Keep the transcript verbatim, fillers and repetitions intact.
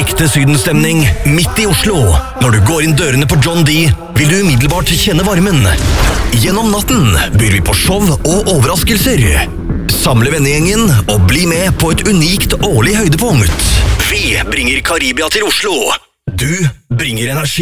Ekte sydenstemning midt i Oslo. Når du går inn dørene på John D, vil du umiddelbart kjenne varmen. Gjennom natten byr vi på show og overraskelser. Samle vennegjengen og bli med på et unikt årlig høydepunkt. Vi bringer Karibia til Oslo. Du bringer energi.